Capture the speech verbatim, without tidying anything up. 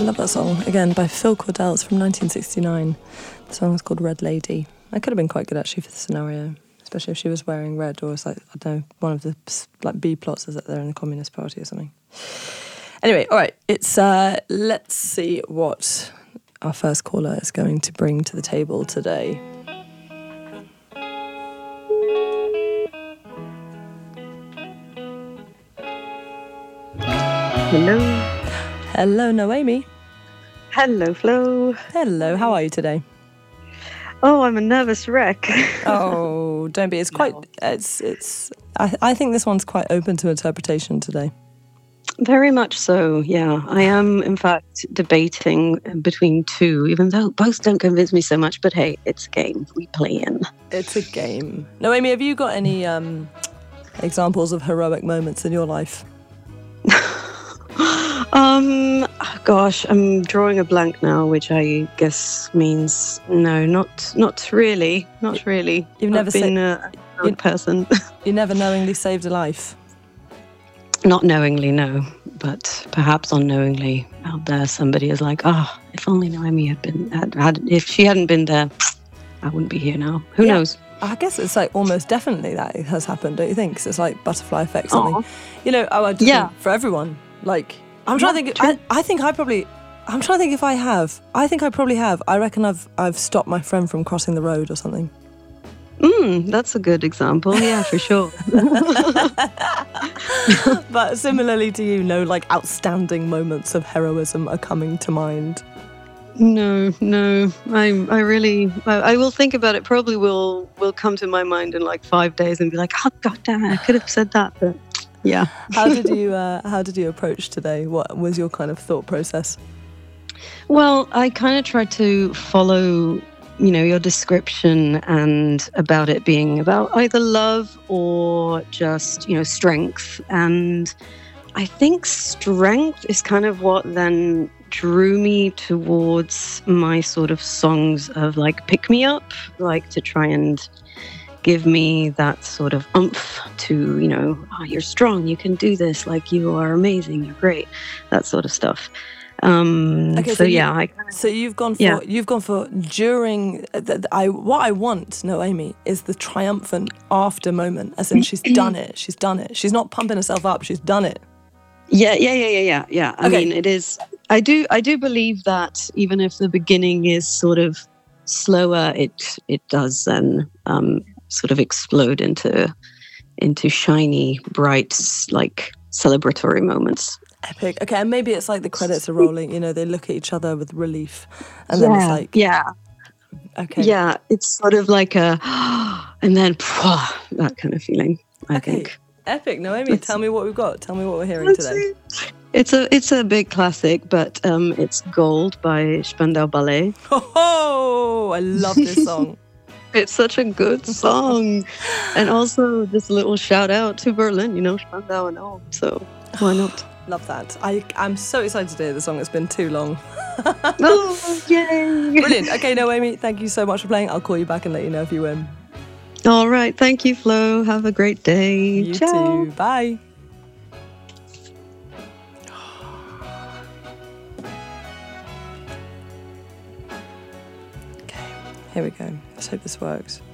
love that song. Again, by Phil Cordell. It's from nineteen sixty-nine. The song is called Red Lady. That could have been quite good, actually, for the scenario, especially if she was wearing red, or it's like, I don't know, one of the like B plots is that they're in the Communist Party or something. Anyway, all right, it's uh, let's see what our first caller is going to bring to the table today. Hello. Hello, Noemi. Hello, Flo. Hello, how are you today? Oh, I'm a nervous wreck. Oh, don't be. It's quite, No. it's, it's, I, I think this one's quite open to interpretation today. Very much so, yeah. I am, in fact, debating between two, even though both don't convince me so much. But hey, it's a game we play in. It's a game. Noemi, have you got any um, examples of heroic moments in your life? um, gosh, I'm drawing a blank now, which I guess means no, not not really, not really. You've never I've been sa- a heroic person. You never knowingly saved a life? Not knowingly, no, but perhaps unknowingly out there, somebody is like, "Ah, oh, if only Noemi had been had, had if she hadn't been there, I wouldn't be here now." Who Yeah. knows? I guess it's like almost definitely that it has happened, don't you think? 'Cause it's like butterfly effect, something. Aw. You know, I just Yeah. think for everyone. Like, I'm trying to think. True. I, I think I probably. I'm trying to think if I have. I think I probably have. I reckon I've I've stopped my friend from crossing the road or something. Mm, that's a good example. Yeah, for sure. But similarly to you, no like outstanding moments of heroism are coming to mind. No, no. I I really I, I will think about it. Probably will will come to my mind in like five days and be like, oh god damn it, I could have said that. But yeah. How did you uh, How did you approach today? What was your kind of thought process? Well, I kind of tried to follow, you know, your description and about it being about either love or just, you know, strength. And I think strength is kind of what then drew me towards my sort of songs of like pick me up, like to try and give me that sort of oomph to, you know, oh, you're strong, you can do this, like you are amazing, you're great, that sort of stuff. Um, Okay, so, so you- yeah, I So you've gone for Yeah. you've gone for during. uh, th- I what I want, Noemi, is the triumphant after moment. As in, she's done it. She's done it. She's not pumping herself up. She's done it. Yeah, yeah, yeah, yeah, yeah, yeah. I Okay. mean, it is. I do, I do believe that even if the beginning is sort of slower, it it does then um, sort of explode into into shiny, bright, like celebratory moments. Epic. Okay, and maybe it's like the credits are rolling. You know, they look at each other with relief, and then it's like, yeah, okay, yeah. It's sort of like a, and then that kind of feeling. I okay, think. epic. Noemi, Let's- tell me what we've got. Tell me what we're hearing Let's today. see. It's a it's a big classic, but um, it's Gold by Spandau Ballet. Oh, I love this song. It's such a good song. And also this little shout out to Berlin, you know, Spandau and all. So why not? Love that. I I'm so excited to hear the song. It's been too long. Oh, yay. Brilliant. Okay, Noemi, thank you so much for playing. I'll call you back and let you know if you win. All right. Thank you, Flo. Have a great day. You Ciao. too. Bye. Okay, here we go. Let's hope this works.